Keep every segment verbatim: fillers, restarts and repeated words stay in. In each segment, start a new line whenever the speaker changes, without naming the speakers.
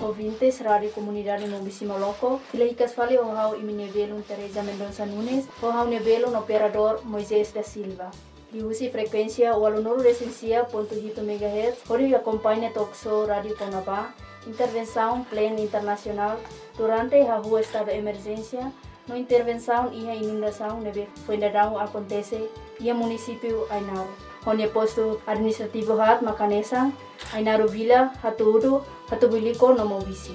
ouvintes, Rádio Comunidade Mobisi Moloco. Ilahicas fale o hau iminevelo Teresa Mendonça Nunes, o hau nevelo no operador Moisés da Silva. Diusi frequência o aluno recensia ponto oito megahertz, onde acompanha Toxo Rádio Conabá, intervenção plena internacional durante a rua estado de emergência, no intervenção e a inundação neve fuendadão acontece e a município Ainaro. Onde posto administrativo hat Macanesa, Ainaro Vila, Hatudo, Hatubiliko no Mobisi.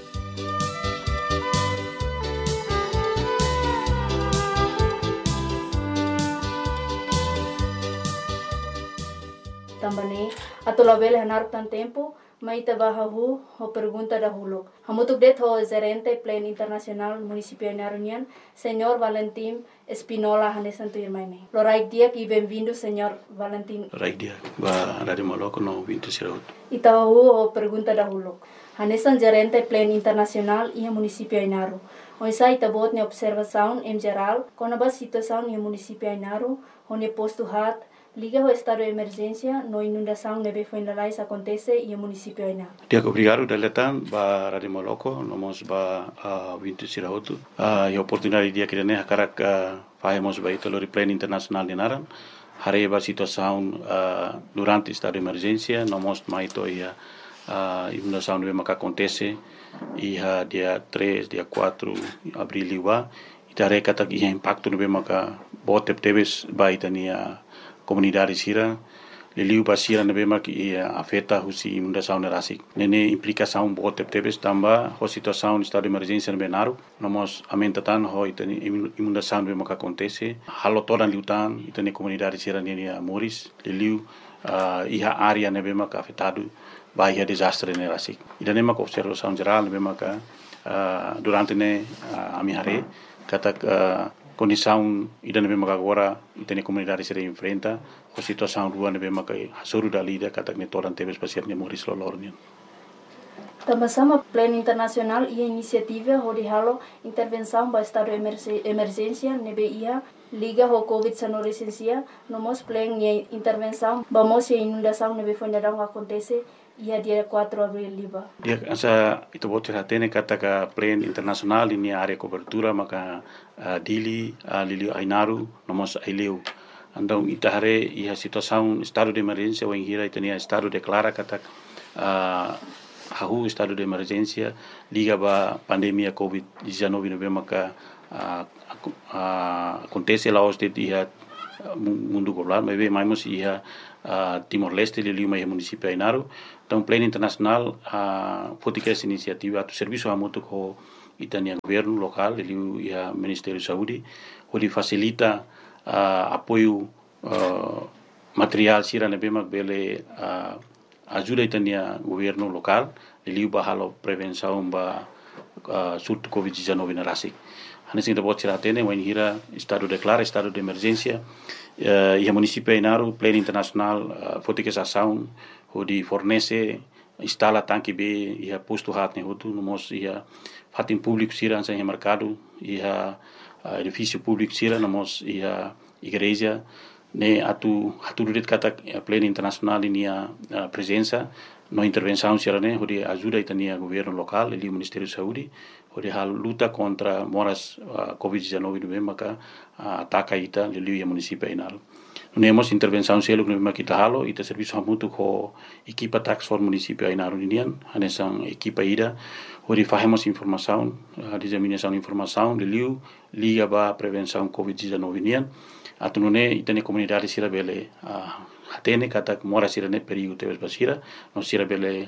Também, atolabel hanar tan tempo, maita bahahu ho pergunta dahulu. Hamutuk det ho gerente plan internacional municipio Ainarunian, senhor Valentim Espinola Hanesan Tuirmaine. Loraik dia e bem-vindo, senhor Valentim.
Loraik dia, ba Rádio Moloco no vinte Siraut.
Itahu ho pergunta dahulu. Hanesan gerente plan internacional e municipio Ainaru. Oisa itabot ne observação em geral, com a situação no municipio Ainaru, onde posto hat liga o estado de emergência, no inundação neve fuendalais acontece e o município Aina.
Dia obrigado daletan ba Rádio Moloco, nomos ba vinte Siraut. A oportunidade dia que ne karak fazemos ba ito lori plan internacional de Naran. Hare ba situação durante estado de emergência, nomos maito ia inundação neve maka acontece ia dia três, dia quatro abril liwa. Itare kata ia impacto neve maka botep tebes ba itania comunidade sira liliu basira nebe mak ia afeta husi inundação nerasik nene implicação bote tebes tamba ho situação estado de emergência nebe naru nomos amentatan ho itani inundação nebe mak acontece halo todan liutan itani comunidade sira nene moris liliu uh, iha área nebe mak afetado bahia desastre nerasik idane mak observação geral nebe mak uh, durante ne uh, amihare kata uh, condição ida nebe maka agora itani comunidade se enfrenta a situação rua nebe maka hasuru dalida kata ne toran tebes pasir ne moris lolornian.
Também plano internacional e iniciativa onde halo intervenção ba estado de emergência nebe ia liga ho covid dezenove licencia nomos plan e intervenção vamos e inundação nebe fuendadão acontece ia dia quatro abril liba.
Dia asa itu bote hatene kata ka plan internasional ini area cobertura maka uh, dili uh, lili Ainaru nomos aileu. Andong itahare ia situação estado de emergência ou hira itania estado declara kata uh, hahu estado de emergência liga ba pandemia covid dezenove nove maka uh, uh, acontece lá os de dia mundo global mas mais ia uh, Timor-Leste lili mai município Ainaru. Então, plano internacional, a uh, essa iniciativa, o serviço a muito com o governo local, ele e o Ministério da Saúde, onde facilita uh, apoio uh, material, se não bem, bele uh, ajuda o governo local, ele bahalo prevenção ba uh, surto covid dezenove na rasik. Hanes ainda pode tirar tene, mas hira estado declara estado de emergência uh, e o município Ainaru, plano internacional, uh, fotique essa ação onde fornece instala tanque B e posto hat ne hotu nomos ia fatin público sira sem mercado e edifício público sira nomos ia igreja ne atu atu det kata pleno internacional inia presença no intervenção sira ne onde ajuda itania governo local e o Ministério da Saúde onde a luta contra moras covid dezenove no maka ataca ita lili o município Ainaru. Nemos intervenção selo no makita halo ita serviço hamutu ko equipa tax for município Ainaru Indian hanesan equipa ida onde fazemos informação a disseminação de informação de liu liga ba prevenção covid dezenove Indian atunune itane comunidade sira bele hatene kata mora sira ne perigo tebes basira no sira bele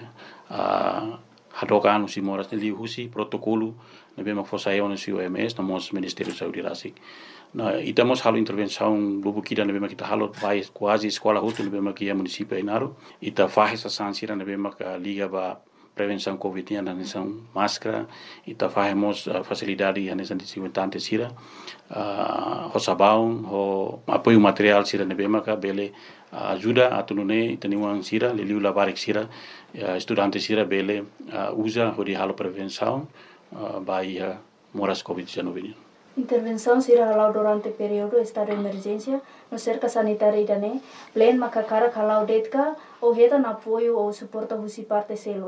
hadokan usi moras de liu husi protocolo ne bema fosaio no O M S no mos Ministério da Saúde rasik. Na itamos halo intervenção lubu kida nebe kita halo vai quase escola hutu nebe makia município Ainaru ita faz essa sansira nebe maka liga ba prevenção covid na nação máscara ita fazemos uh, facilidade na nação desinfetante sira uh, ho sabão ho apoio material sira nebe maka bele uh, ajuda atunune itaniwang sira liliu labarik sira uh, estudante sira bele uh, usa ho di halo prevenção uh, bai uh, moras covid dezenove.
Intervenção será halau durante o período estado de emergência no cerca sanitária idane, plan makakara halau detka ou reta na apoio ou suporta husi parte selok.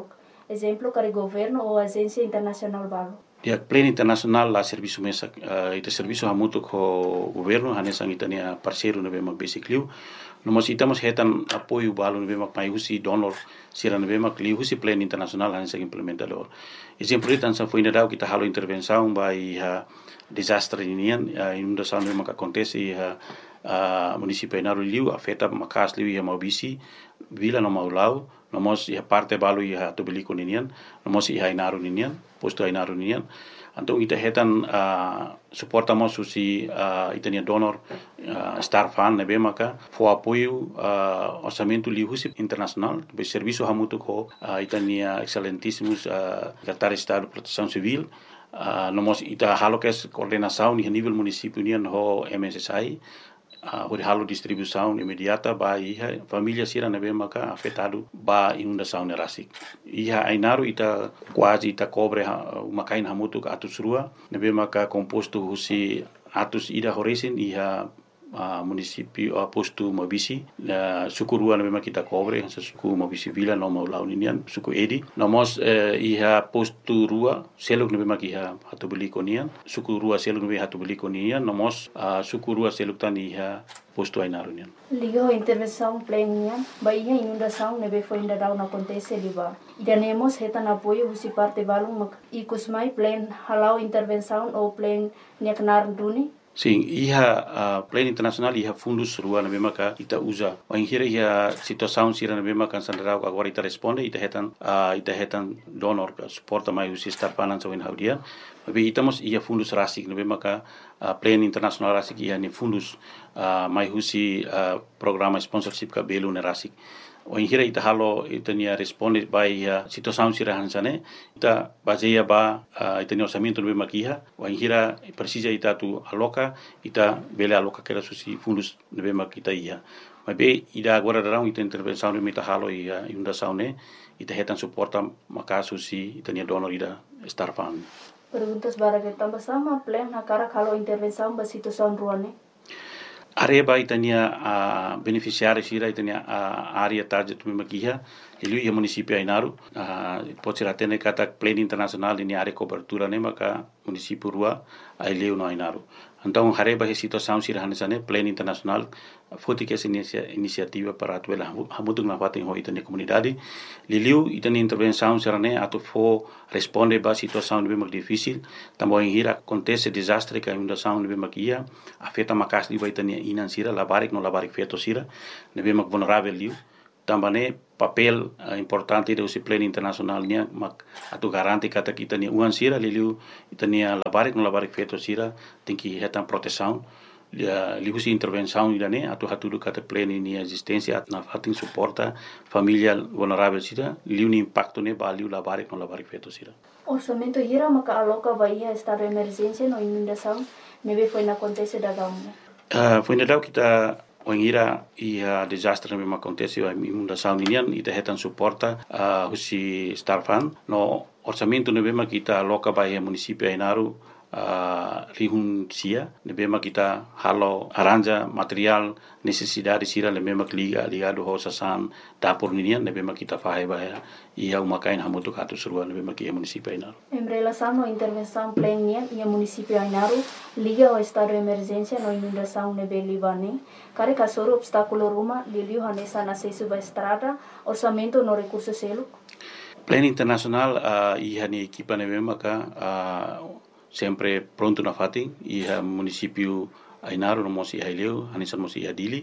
exemplo para governo ou agência internacional balo.
Ya plan internasional la serviço mesa uh, ita serviço hamutu ko governo hanesang itania parceiro na bema basically no mas itamos hetan apoio balo na bema mai husi donor sira na bema kli husi plan internasional hanesang implementador exemplo itan sa foi nadau kita halo intervenção by ha desastre inian uh, inundação na bema que acontece ha uh, município Inaru liu afeta makas liu ya maubisi vila no maulau nomos iha parte balu iha tubeliko ninian nomos iha Inaru ninian posto Inaru ninian antong ita hetan uh, suportamos susi uh, itania donor uh, star fan nebe maka fo apoio uh, orçamento lihusi internacional be serviço hamutu ko uh, itania excelentíssimos uh, secretário de Estado de Proteção Civil uh, nomos ita halo kes coordenação ni nível município nian ho M S S I Uh, halo distribuição imediata ba iha família sira nebe maka afetado ba inundação nerasik iha Inaru ita quase ita cobre uh, makain hamutu ka atus rua nebe maka composto husi atus ida horesin iha uh, município uh, posto Mabisi uh, suku rua nebe maka kita cobre sa suku Mabisi vila no mau launian suku edi nomos uh, iha posto rua seluk nebe maka iha hatu beli konian suku rua seluk nebe hatu beli konian nomos uh, suku rua seluk tan iha posto Inaru nian
ligo intervenção plenian ba iha inundação nebe foi ainda dau na acontece liba idanemos hetan apoio husi parte balung mak ikusmai plan halau intervenção ou plan neknar duni.
Sim, iha uh, plan internasional iha fundus rua na bema ka ita usa. O inhira iha situação sira na bema kan sandarau agora ita responde ita hetan uh, ita hetan donor ka suporta mai usi star panan so in haudia. Tapi itamos iha fundus rasik na bema ka uh, plan internasional rasik iha ni fundus uh, mai usi uh, programa sponsorship ka belu na rasik. O inhira ita halo ita nia responde by uh, situação sira hansane ita baseia ba uh, ita nia orçamento no bema kiha o inhira precisa ita tu aloca ita bele aloca kera susi fundus no bema kita ia mas be ida agora darão ita intervenção no ita halo ia inundação ne ita hetan suporta maka susi ita nia donor ida star fund.
Perguntas bara que tambah sama plan nakara kalau intervenção ba situação ruane.
Areba itania uh, beneficiário sira itania uh, área target mema kiha ilu ia município Inaru uh, pode ser atene kata plan internacional ini área cobertura ne maka município rua aileu no Inaru então areba he situação sira hanesane plan internacional foti que essa iniciativa para atuela hamutung na fatin ho itania comunidade liliu itania intervenção sira ne atu fo responde ba situação bem difícil também hira acontece desastre que inundação bem makia afeta makas di itania inan sira labarik no labarik feto sira nebe mak vulnerável liu também papel uh, importante do plan internacional nia mak atu garanti kata kita ni uan sira liliu itania labarik no labarik feto sira tem que hetan proteção liu si intervenção idane atu hatu kata plan ni existência na fatin suporta família vulnerável sira liu ni impacto ne baliu labarik no labarik feto sira
orçamento hira maka aloca bahia estado de emergência no inundação nebe foi na acontece da gamu.
Uh, foi na dau kita Wangira ia desastre memang acontece a inundação inian ita hetan suporta uh, husi starfan no orçamento ne bema kita aloca by município Inaru uh, rihun sia ne bema kita halo aranja material necessidade sira le bema liga ligado ho sasan dapur inian ne bema kita fahe baya ia umakain hamutu katu surua ne bema ki município Inaru.
Em relação à intervenção plenian ia município Inaru liga ao estado de emergência no inundação ne belibane kare kasoro obstáculo ruma liliu hanesa na acesso ba estrada orçamento no recurso selo
plan internacional uh, iha ni equipa ne bema ka uh, sempre pronto na fatin iha município Inaru no mosi haileu hanesa mosi adili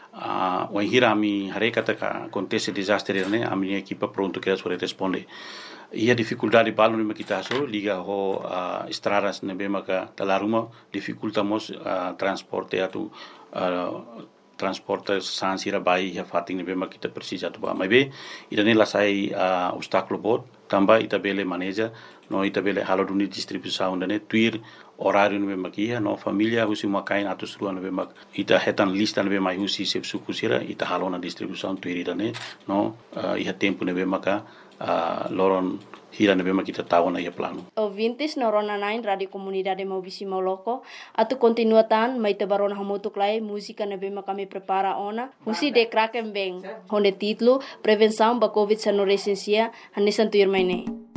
uh, wa hira mi hareka ta acontece desastre ne ami equipa pronto que as responde ia dificuldade balu ne kita so liga ho uh, estradas ne bema ka talaruma dificultamos uh, transporte atu uh, transporte sansira bai ya fating ne bema kita precisa tu ba mai be ida ne la sai uh, obstáculo bot tamba ita bele manager no ita bele halo duni distribuição ne tuir horário ne bema kia no familia husi makain atus rua ne bema ita hetan lista ne bema husi sep sukusira ita halo na distribuição tuir ida ne no uh, iha tempo ne bema ka uh, loron hira na bema kita tahu na ia plano.
Ouvintes na Rona Nine Radio Comunidade Maubisi Moloko, atu continuatan mai te barona hamutuk lai música na bema kami prepara ona, husi de kraken beng, honde titlo Prevenção ba Covid sa no resensia, hanisan tuir mai nei.